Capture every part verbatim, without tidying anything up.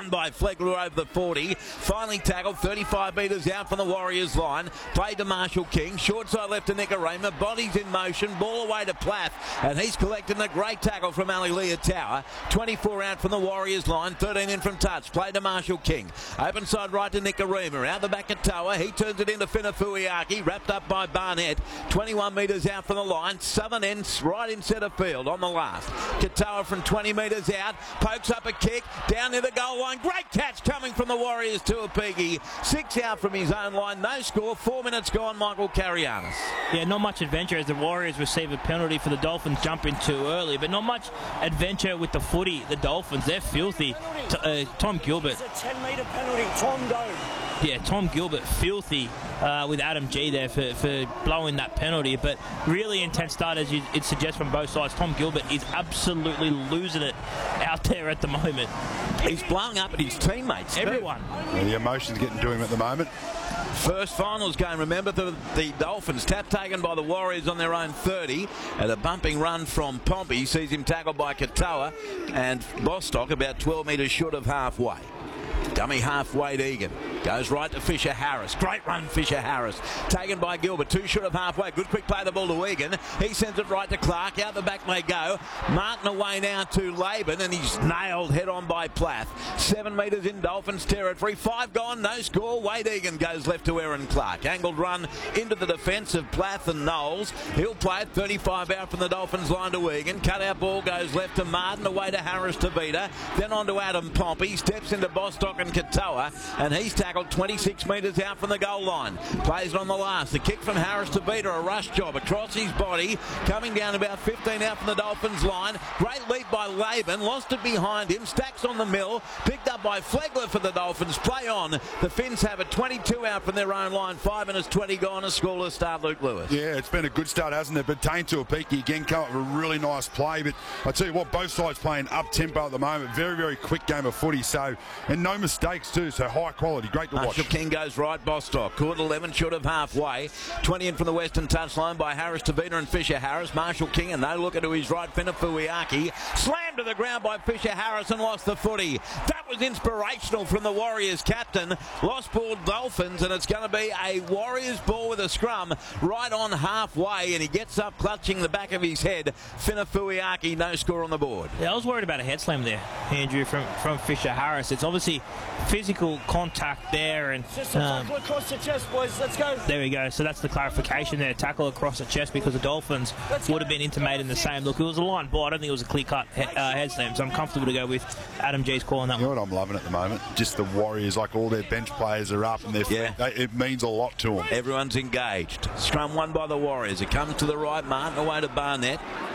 run by Flegler over the forty. Finally tackled thirty-five metres out from the Warriors line. Played to Marshall King. Short side left to Nicarima. Bodies in motion. Ball away to Plath. And he's collecting a great tackle from Ali Leotower. twenty-four out from the Warriors line. thirteen in from touch. Played to Marshall King. Open side right to Nicarima. Out the back of Toa. He turns it into Finafuiaki. Wrapped up by Barnett. twenty-one metres out from the line. Southern ends right in centre field on the last. Katoa from twenty metres out. Pokes up a kick. Down near the goal line. Great catch coming from the Warriors to Apigi. Six out from his own line. No score. Four minutes gone. Michael Carianis. Yeah, not much adventure as the Warriors receive a penalty for the Dolphins jumping too early, but not much adventure with the footy. The Dolphins, they're filthy. T uh, Tom Gilbert. It's a ten metre penalty. Tom Doe. Yeah, Tom Gilbert, filthy uh, with Adam G there for, for blowing that penalty. But really intense start, as you, it suggests from both sides. Tom Gilbert is absolutely losing it out there at the moment. He's blowing up at his teammates. Everyone. Yeah, the emotion's getting to him at the moment. First finals game, remember, the, the Dolphins. Tap taken by the Warriors on their own thirty. And a bumping run from Pompey sees him tackled by Katoa. And Bostock about twelve metres short of halfway. Dummy halfway to Egan. Goes right to Fisher Harris. Great run, Fisher Harris. Taken by Gilbert. Two short of halfway. Good quick play the ball to Egan. He sends it right to Clark. Out the back they go. Martin away now to Laban, and he's nailed head on by Plath. Seven metres in Dolphins territory. Five gone, no score. Wade Egan goes left to Aaron Clark. Angled run into the defence of Plath and Knowles. He'll play it thirty-five out from the Dolphins line to Egan. Cut out ball goes left to Martin. Away to Harris to Vida. Then on to Adam Pompey. Steps into Bostock and Katoa, and he's tackled twenty-six metres out from the goal line. Plays it on the last. The kick from Harris to Vida, a rush job across his body, coming down about fifteen out from the Dolphins line. Great leap by Laban, lost it behind him. Stacks on the mill, picked up by Flegler for the Dolphins. Play on. The Finns have it twenty-two out from their own line. Five minutes twenty gone. A scoreless start, Luke Lewis. Yeah, it's been a good start, hasn't it? But Tane Tuapiki again come up with a really nice play. But I tell you what, both sides playing up tempo at the moment. Very, very quick game of footy. So, and no mistakes too. So high quality. Great to watch. Marshall King goes right. Bostock caught eleven short of halfway. twenty in from the western touchline by Harris to Vida and Fisher Harris. Marshall King, and no looker to his right. Finafuiaki slammed to the ground by Fisher Harris and lost the footy. That was inspirational from the Warriors captain. Lost ball Dolphins, and it's going to be a Warriors ball with a scrum right on halfway, and he gets up clutching the back of his head. Finafuiaki, no score on the board. Yeah, I was worried about a head slam there, Andrew, from, from Fisher Harris. It's obviously physical contact there, and Just a um, tackle across the chest, boys. Let's go. there we go. So that's the clarification there. Tackle across the chest, because the Dolphins would have been intimating the same. Look, it was a line ball. I don't think it was a clear-cut he uh, head slam, so I'm comfortable to go with Adam G's call on that You know one. what I'm loving at the moment? Just the Warriors, like all their bench players are up and they're Yeah. they, it means a lot to them. Everyone's engaged. Scrum won by the Warriors. It comes to the right. Martin away to Barnett.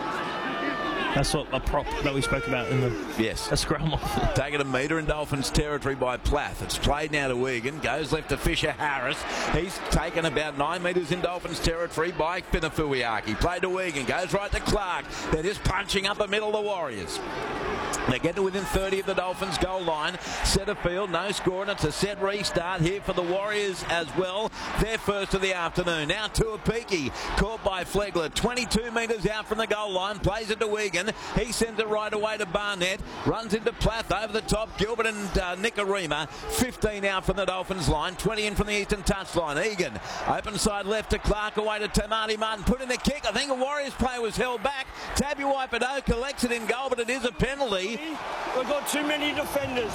That's what a prop that we spoke about in the Yes. a scrum. Taken a metre in Dolphins territory by Plath. It's played now to Egan. Goes left to Fisher Harris. He's taken about nine metres in Dolphins territory by Finafuiaki. Played to Egan. Goes right to Clark. They're just punching up the middle of the Warriors. They get to within thirty of the Dolphins' goal line. Centre field, no score, and it's a set restart here for the Warriors as well. Their first of the afternoon. Now Tuapiki, caught by Flegler. twenty-two metres out from the goal line. Plays it to Egan. He sends it right away to Barnett. Runs into Plath over the top. Gilbert and uh, Nicarima. fifteen out from the Dolphins line. twenty in from the eastern touchline. Egan, open side left to Clark, away to Tamati Martin. Put in the kick. I think a Warriors player was held back. Tabuai-Fidow collects it in goal, but it is a penalty. We've got too many defenders.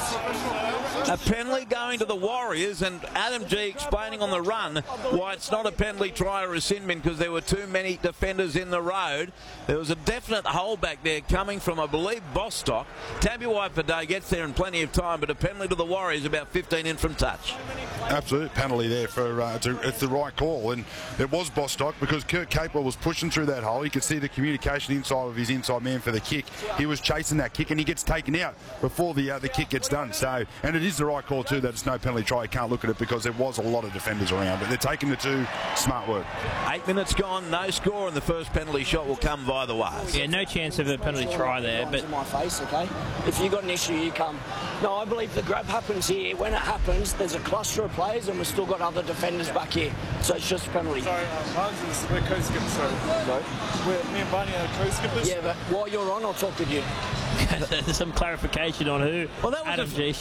A penalty going to the Warriors, and Adam G explaining on the run why it's not a penalty try or rescindment, because there were too many defenders in the road. There was a definite holdback there coming from, I believe, Bostock. Tabuai-Fidow gets there in plenty of time, but a penalty to the Warriors about fifteen in from touch. Absolute penalty there for uh, it's, a, it's the right call, and it was Bostock because Kurt Capewell was pushing through that hole. You could see the communication inside of his inside man for the kick. He was chasing that kick, and he gets taken out before the uh, the kick gets done. So, and it is the right call too that it's no penalty try. You can't look at it because there was a lot of defenders around, but they're taking the two. Smart work. Eight minutes gone, no score, and the first penalty shot will come via the wires. Yeah, no chance of a penalty try there, but In my face, okay? If you got an issue, you come. No, I believe the grab happens here. When it happens, there's a cluster of players, and we've still got other defenders back here. So it's just a penalty. Sorry, um, Moses, we're co-skippers, sorry. No? We're, me and Barney are co-skippers. Yeah, but while you're on, I'll talk with you. some clarification on who Well, that was Adam a, G